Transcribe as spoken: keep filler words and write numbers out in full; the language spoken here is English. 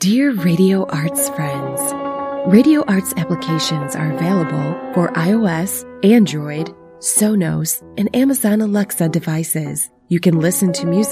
Dear Radio Arts friends, Radio Arts applications are available for iOS, Android, Sonos, and Amazon Alexa devices. You can listen to music